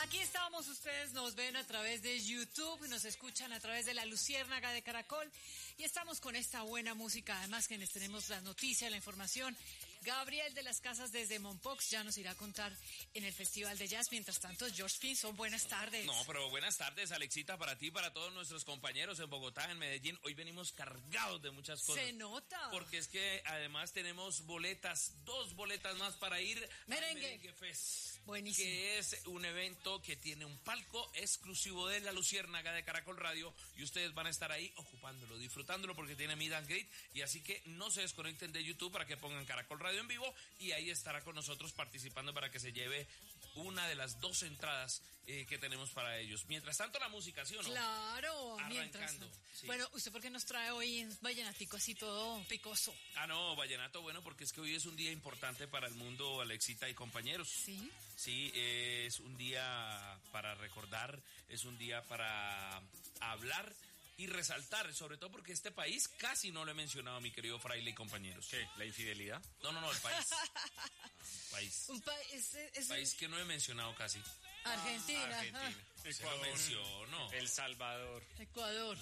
Aquí estamos, ustedes nos ven a través de YouTube, nos escuchan a través de la Luciérnaga de Caracol y estamos con esta buena música, además que les tenemos las noticias, la información. Gabriel de las Casas desde Mompox ya nos irá a contar en el Festival de Jazz. Mientras tanto, George Pinson, buenas tardes. No, pero buenas tardes, Alexita, para ti, para todos nuestros compañeros en Bogotá, en Medellín. Hoy venimos cargados de muchas cosas. Se nota. Porque es que además tenemos boletas, 2 boletas más para ir Merengue. al Merengue Fest. Buenísimo. Que es un evento que tiene un palco exclusivo de la Luciérnaga de Caracol Radio y ustedes van a estar ahí ocupándolo, disfrutándolo porque tiene meet and greet, y así que no se desconecten de YouTube para que pongan Caracol Radio en vivo y ahí estará con nosotros participando para que se lleve una de las 2 entradas que tenemos para ellos. Mientras tanto la música, ¿sí o no? Claro, Arrancando. Sí. Bueno, ¿usted por qué nos trae hoy un vallenatico así todo picoso? Ah, no, vallenato, bueno, porque es que hoy es un día importante para el mundo, Alexita y compañeros. ¿Sí? Sí, es un día para recordar, es un día para hablar y resaltar, sobre todo porque este país casi no lo he mencionado, mi querido Fraile y compañeros. ¿Qué? ¿La infidelidad? No, el país. País. Un País que no he mencionado casi. Argentina. Argentina. Se lo menciono. El Salvador. Ecuador.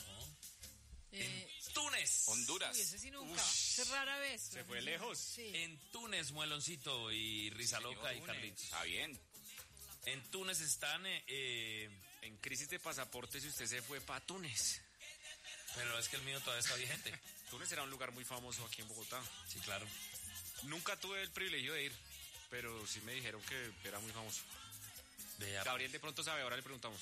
Túnez. Honduras. Uy, ese sí nunca. Es rara vez. Se fue lejos. Sí. En Túnez, Mueloncito y Rizaloca y Carlitos. Está bien. En Túnez están... En crisis de pasaporte, si usted se fue para Túnez. pero es que el mío todavía está vigente. Túnez era un lugar muy famoso aquí en Bogotá. Sí, claro. Nunca tuve el privilegio de ir, pero sí me dijeron que era muy famoso. Vea, Gabriel de pronto sabe, ahora le preguntamos.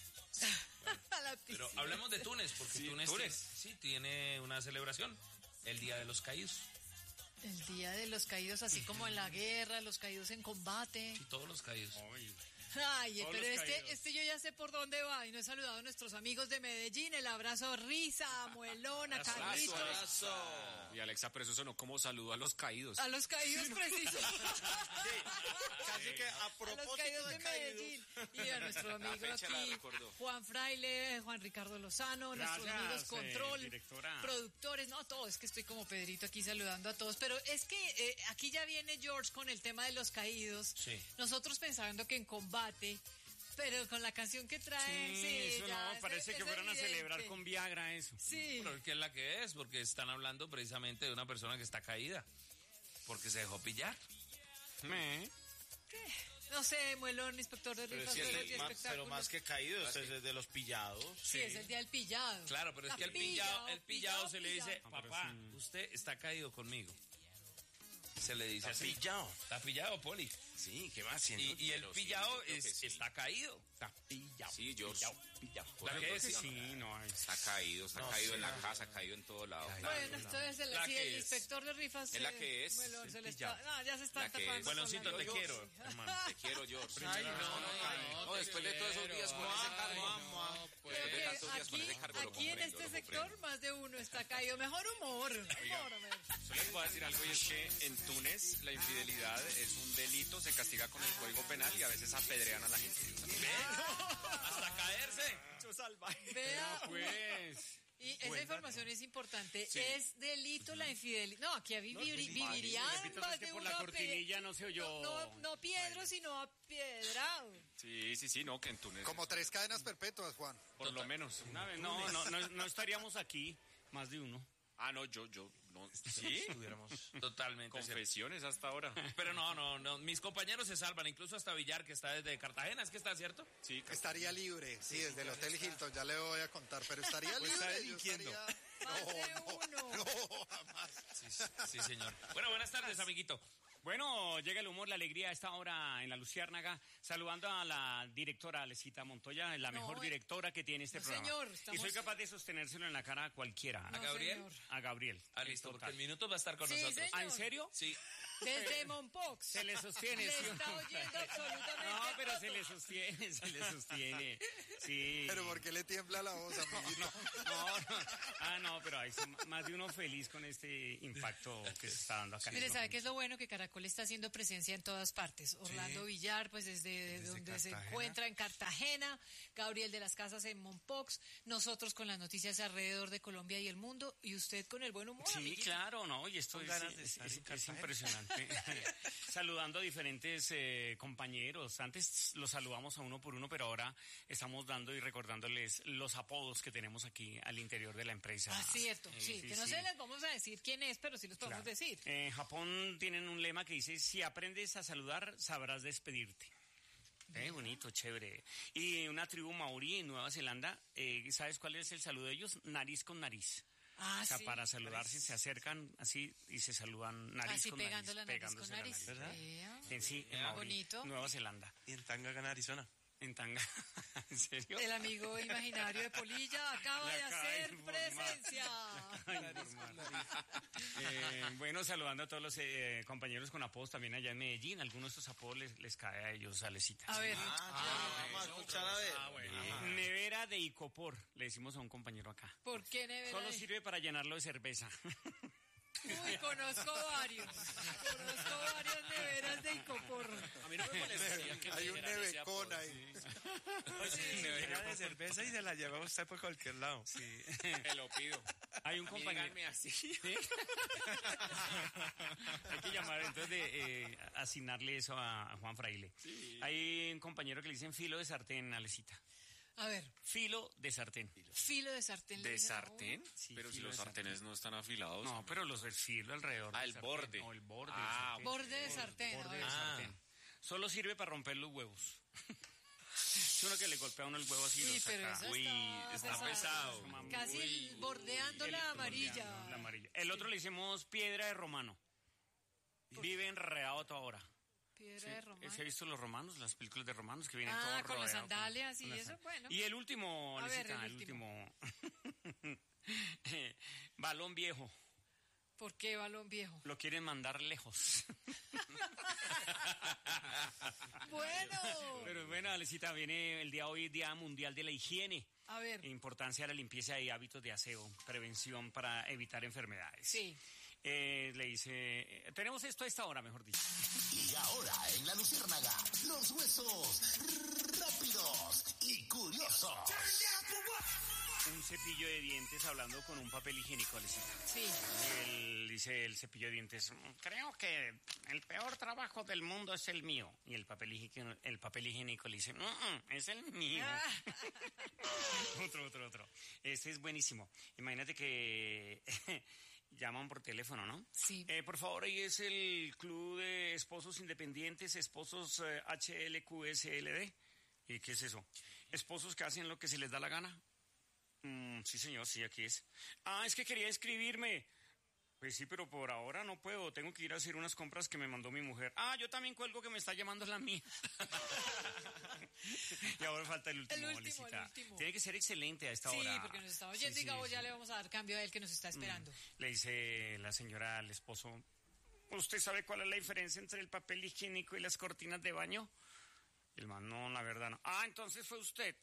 pero hablemos de Túnez, porque Sí, Túnez. Tiene una celebración, el Día de los Caídos. El Día de los Caídos, así como en la guerra, los caídos en combate. Sí, todos los caídos. Ay, Todos pero los caídos. este yo ya sé por dónde va y no he saludado a nuestros amigos de Medellín. El abrazo Risa, a Muelón, a Carlitos. Y Alexa, pero eso sonó como saludo a los caídos. A los caídos precisos. Casi que a A los caídos de Medellín. Y a nuestro amigo fecha la aquí, recordó. Juan Fraile, Juan Ricardo Lozano, nuestros amigos Control, directora. productores, no, todo, es que estoy como Pedrito aquí saludando a todos, pero es que aquí ya viene George con el tema de los caídos. Sí. Nosotros pensando que en combate, pero con la canción que traen, sí, eso ya, no, parece es que fueran a evidente. celebrar con Viagra eso. Sí. Pero es que es la que es, porque están hablando precisamente de una persona que está caída, porque se dejó pillar. No sé, Muelón, inspector de Pero, rifas, si es juegos y el- espectáculos. pero más que caídos, es de los pillados. Sí, es el día del pillado. Claro, pero es Está que el pillado se le dice, papá, usted está caído conmigo. Se le dice Está así. pillado. Está pillado, Poli. Sí, ¿qué más? Y el pillado está caído. Está pillado. Sí, George. Pillado. La que es, que ¿sí o sí, no? no hay. Está caído en la casa, caído en todo lado. Bueno, esto es el, La sí, que el es. inspector de rifas. Es la que es. Muelón, se le pillado. está, no, ya se está La que tapando. es. con Bueloncito, la te luz. quiero, hermano. Te quiero, George. Ay, no, después de todos esos días con ese cargo. Creo Después de que tantos días con ese cargo, lo aquí en comprendo, este lo sector comprendo. más de uno está caído. Mejor humor. Humor, a ver. Solo les voy a decir algo, y es que en Túnez la infidelidad es un delito, se castiga con el Código Penal y a veces apedrean a la gente. Hasta caerse. Vea, Pues. y esa información es importante. Es delito la infidelidad. No, aquí vivirían Repito, más es que de por uno la cortinilla no se oyó. No Piedro, sino apiedrado. Sí, no, que en Túnez. Como 3 cadenas perpetuas, Juan. Por lo menos. Una vez, no estaríamos aquí, más de uno. Ah, no, yo, no. ¿Sí? Totalmente. Confesiones hasta ahora. Pero no, mis compañeros se salvan, incluso hasta Villar, que está desde Cartagena, ¿es que está cierto? Sí, Estaría libre, sí, desde el Hotel Hilton, ya le voy a contar, pero estaría Pues libre. está yo delinquiendo. estaría- Más de uno. No, jamás. Sí, señor. Bueno, buenas tardes, amiguito. Bueno, llega el humor, la alegría a esta hora en la Luciérnaga, saludando a la directora Alecita Montoya, la mejor directora que tiene este no, programa. señor, Y estamos- soy capaz de sostenérselo en la cara a cualquiera. ¿A Gabriel? señor. A Gabriel. Ah, listo, Total. porque el minuto va a estar con Sí, nosotros. señor. ¿Ah, en serio? Sí. Desde Mompox. Se le sostiene. Le ¿sí o está no? oyendo absolutamente No, pero todo. se le sostiene. Sí. Pero ¿por qué le tiembla la voz, amiguito? No, pero hay más de uno feliz con este impacto que se está dando acá. Mire, ¿sabe qué es lo bueno? Que Caracol está haciendo presencia en todas partes. Orlando Villar, pues desde donde se encuentra en Cartagena, Gabriel de las Casas en Mompox, nosotros con las noticias alrededor de Colombia y el mundo, y usted con el buen humor. Sí, amiguito. claro, ¿no? Y esto Con es ganas de estar en Cartagena. impresionante. Saludando a diferentes compañeros. Antes los saludamos a uno por uno, pero ahora estamos dando y recordándoles los apodos que tenemos aquí al interior de la empresa. Ah, cierto, sí, que no sé, les vamos a decir quién es, pero sí los podemos decir. En Japón tienen un lema que dice, si aprendes a saludar, sabrás despedirte. Bonito, chévere. Y una tribu maorí en Nueva Zelanda, ¿sabes cuál es el saludo de ellos? Nariz con nariz. Ah, o sea, sí, para saludarse se acercan así y se saludan nariz así con pegando nariz. la nariz pegándose con la nariz. ¿verdad? Sí, en Maorí, bonito. Nueva Zelanda. Y en Tanga gana Arizona. En Tanga. ¿En serio? El amigo imaginario de Polilla acaba de acaba de hacer informar. presencia. Bueno, saludando a todos los compañeros con apodos también allá en Medellín. Algunos de estos apodos les cae a ellos, Alecita. A ver, Vamos a escuchar a ver. Nevera de Icopor, le decimos a un compañero acá. ¿por qué nevera? Solo sirve para llenarlo de cerveza. Uy, conozco varios neveras de Icopor. A mí no me molestaría que me Hay un dijeran ese nevecón apodo. ahí. Nevera de cerveza y se la lleva usted por cualquier lado. Te lo pido. Hay un compañero. Díganme así. Hay que llamar, entonces, asignarle eso a Juan Fraile. Hay un compañero que le dicen filo de sartén, Alecita. A ver, Filo de sartén. filo de sartén. le ¿De dicen a uno. sartén? Sí, Pero si filo los de sartenes no están afilados. No, pero los del filo alrededor. Ah, del el sartén. borde. No, el borde. Ah, del sartén. Borde de sartén. Borde a de ver. sartén. Solo sirve para romper los huevos. Es uno que le golpea a uno el huevo así. Sí, lo saca. pero eso está pesado. Casi bordeando la amarilla. Bordeando la amarilla. El otro le hicimos piedra de romano. Vive enredado toda hora. Piedra de romano. ¿Se ha visto los romanos, las películas de romanos que vienen Ah, todos con las rodeados sandalias y con las eso, bueno. Y el último, A ver, Alecita, el el último. Balón viejo. ¿Por qué balón viejo? Lo quieren mandar lejos. Bueno. Pero bueno, Alecita, viene el día hoy, Día Mundial de la Higiene. A ver. Importancia de la limpieza y hábitos de aseo, prevención para evitar enfermedades. Sí. Le dice, tenemos esto a esta hora, mejor dicho. Y ahora en La Luciérnaga, los huesos rápidos y curiosos. Un cepillo de dientes hablando con un papel higiénico, Alecita. Sí. Él dice el cepillo de dientes, creo que el peor trabajo del mundo es el mío. Y el papel higiénico le dice, es el mío. Otro. Este es buenísimo. Imagínate que llaman por teléfono, ¿no? Sí. Por favor, ahí es el Club de Esposos Independientes, Esposos HLQSLD. ¿Y qué es eso? Esposos que hacen lo que se les da la gana. Sí, señor, sí, aquí es. Es que quería escribirme. Pues sí, pero por ahora no puedo. Tengo que ir a hacer unas compras que me mandó mi mujer. Yo también cuelgo que me está llamando la mía. Y ahora falta el último, Alecita. el último. Tiene que ser excelente a esta Sí, hora. porque nos está oyendo y Gabo ya le vamos a dar cambio a él que nos está esperando. Le dice la señora al esposo, ¿usted sabe cuál es la diferencia entre el papel higiénico y las cortinas de baño? Y el man, no, la verdad no. Entonces fue usted.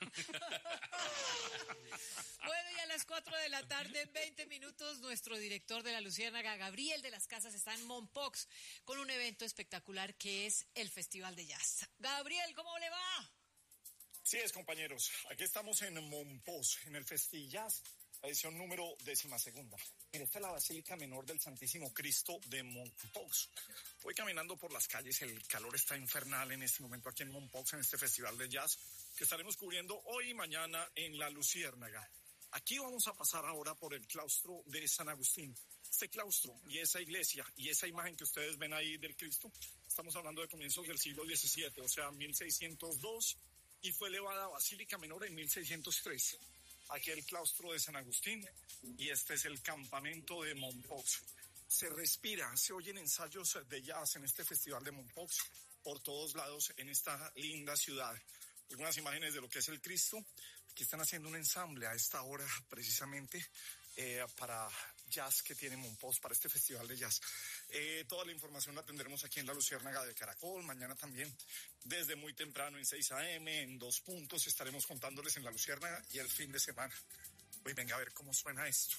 Bueno, y a las 4 de la tarde, 20 minutos, nuestro director de La Luciérnaga, Gabriel de las Casas, está en Mompox con un evento espectacular que es el Festival de Jazz. Gabriel, ¿cómo le va? Sí es, compañeros. Aquí estamos en Mompox, en el Festillas, la edición número 12ª. Mira, esta es la Basílica Menor del Santísimo Cristo de Mompox. Voy caminando por las calles, el calor está infernal en este momento aquí en Mompox, en este festival de jazz que estaremos cubriendo hoy y mañana en La Luciérnaga. Aquí vamos a pasar ahora por el claustro de San Agustín. Este claustro y esa iglesia y esa imagen que ustedes ven ahí del Cristo, estamos hablando de comienzos del siglo XVII, o sea, 1602, y fue elevada a Basílica Menor en 1603. Aquí el claustro de San Agustín y este es el campamento de Mompox. Se respira, se oyen ensayos de jazz en este festival de Mompox por todos lados en esta linda ciudad. Algunas imágenes de lo que es el Cristo. Aquí están haciendo un ensamble a esta hora precisamente para jazz que tiene Mompox, para este festival de jazz. Toda la información la tendremos aquí en La Luciérnaga de Caracol. Mañana también desde muy temprano en 6 a.m. en 2 puntos estaremos contándoles en La Luciérnaga y el fin de semana. Uy, venga a ver cómo suena esto.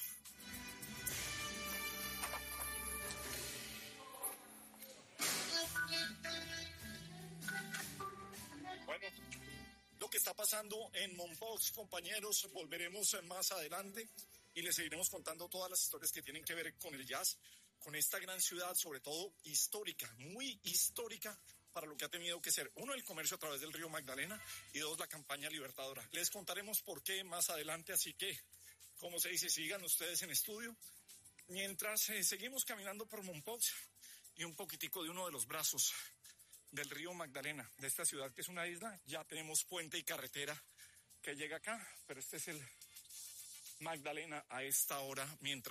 Bueno, lo que está pasando en Mompox, compañeros, volveremos más adelante y les seguiremos contando todas las historias que tienen que ver con el jazz, con esta gran ciudad, sobre todo histórica, muy histórica, para lo que ha tenido que ser, uno, el comercio a través del río Magdalena, y dos, la campaña libertadora. Les contaremos por qué más adelante, así que, como se dice, sigan ustedes en estudio. Mientras seguimos caminando por Mompox y un poquitico de uno de los brazos del río Magdalena, de esta ciudad que es una isla, ya tenemos puente y carretera que llega acá, pero este es el Magdalena a esta hora, mientras